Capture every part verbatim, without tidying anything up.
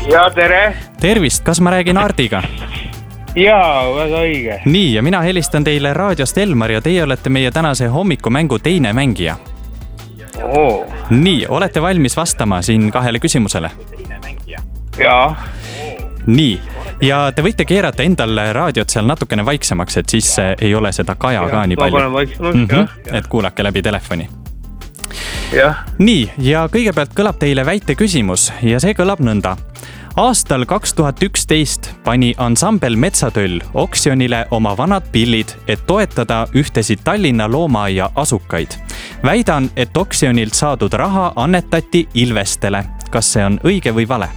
Ja tere. Tervist, kas ma räägin Hardiga? Jaa, väga õige. Nii, ja mina helistan teile raadiost Elmar ja teie olete meie tänase hommikumängu teine mängija. Oo. Nii, olete valmis vastama siin kahele küsimusele? Jaa. Nii, ja te võite keerata endal raadiot seal natukene vaiksemaks, et siis ei ole seda kaja ka nii palju. Ma panen vaiksemaks, mm -hmm. jah. Et kuulake läbi telefoni. Jah. Nii, ja kõigepealt kõlab teile väite küsimus ja see kõlab nõnda. Aastal kaks tuhat üksteist pani ansambel Metsatöll oksjonile oma vanad pillid, et toetada ühtesid Tallinna loomaaia asukaid. Väidan, et oksjonilt saadud raha annetati Ilvestele. Kas see on õige või vale?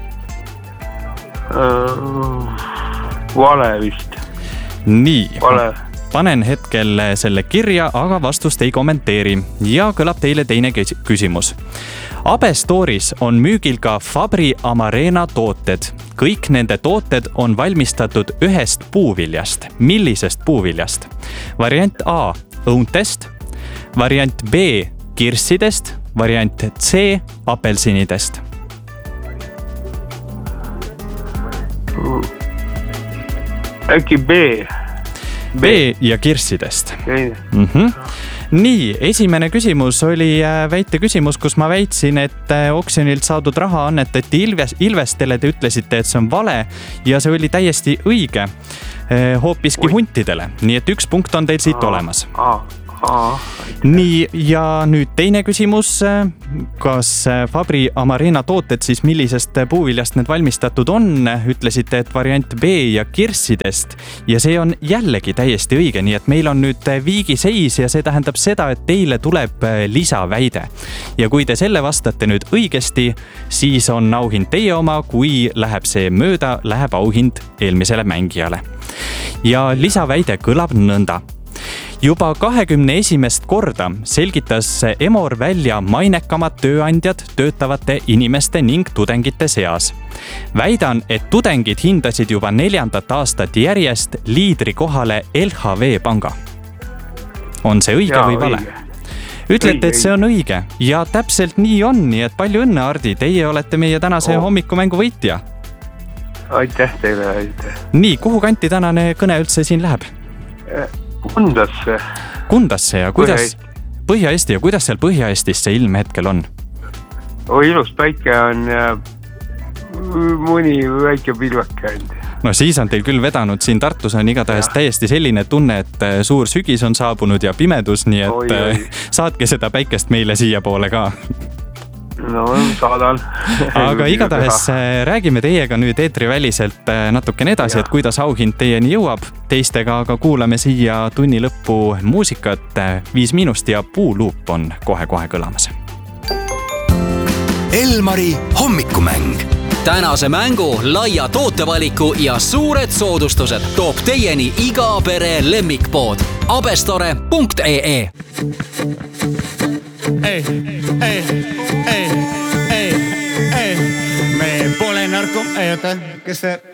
Uh, vale vist. Nii. Vale. Panen hetkel selle kirja, aga vastust ei kommenteeri. Ja kõlab teile teine küsimus. Abestooris on müügil ka Fabri Amarena tooted. Kõik nende tooted on valmistatud ühest puuviljast. Millisest puuviljast? Variant A õuntest, variant B kirssidest, variant C apelsinidest. Äkki B. B ja kirssidest. Okay. Mm-hmm. Nii, esimene küsimus oli väite küsimus, kus ma väitsin, et oksjonilt saadud raha annetati Ilves, Ilvestele. Te ütlesite, et see on vale ja see oli täiesti õige hoopiski Ui. huntidele. Nii et üks punkt on teil siit aa, olemas. Aa, aa. Nii, ja nüüd teine küsimus. Kas Fabri Amarena tooted siis millisest puuviljast need valmistatud on? Ütlesite, et variant B ja kirssidest ja see on jällegi täiesti õige. Nii et meil on nüüd viigiseis ja see tähendab seda, et teile tuleb lisaväide. Ja kui te selle vastate nüüd õigesti, siis on auhind teie oma. Kui läheb see mööda, läheb auhind eelmisele mängijale. Ja lisaväide kõlab nõnda. Juba kahekümne esimest korda selgitas Emor välja mainekamad tööandjad töötavate inimeste ning tudengite seas. Väidan, et tudengid hindasid juba neljandat aastat järjest liidri kohale L H V panga. On see õige ja, või vale? Õige. Ütlete, et see on õige ja täpselt nii on, nii et palju õnne, Hardi. Teie olete meie tänase oh. hommikumängu võitja. Aitäh teile, aitäh. Nii, kuhu kanti tänane kõne üldse siin läheb? Kundasse. Kundasse ja kuidas Põhja-Eesti ja kuidas seal Põhja-Eestis see ilm hetkel on? O, ilus päike on ja mõni väike pilvake on. No siis on teil küll vedanud. Siin Tartus on igatahes ja. täiesti selline tunne, et suur sügis on saabunud ja pimedus, nii et oi, oi. saatke seda päikest meile siia poole ka. No, saadan. Aga igatahes räägime teiega nüüd eetriväliselt natukene edasi, ja. et kuidas auhind teieni jõuab. Teistega aga kuulame siia tunni lõppu muusikat. Viis miinust ja Puuluup on kohe-kohe kõlamas. Elmari hommikumäng. Tänase mängu laia tootevaliku ja suured soodustused toob teieni iga pere lemmikpood abestore punkt ee e. Ei, ei, ei, ei, ei, me pole narko... Ei, oota, kes see...